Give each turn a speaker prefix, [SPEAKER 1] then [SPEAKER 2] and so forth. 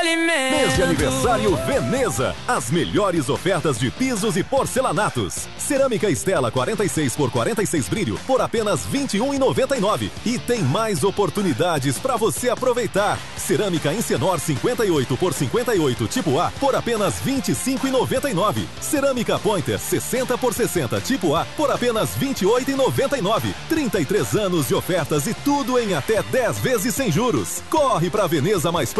[SPEAKER 1] Mês de aniversário Veneza. As melhores ofertas de pisos e porcelanatos. Cerâmica Estela 46 por 46 brilho por apenas R$ 21,99. E tem mais oportunidades para você aproveitar. Cerâmica Incenor 58 por 58 tipo A por apenas R$ 25,99. Cerâmica Pointer 60 por 60 tipo A por apenas R$ 28,99. 33 anos de ofertas e tudo em até 10 vezes sem juros. Corre para Veneza mais próximo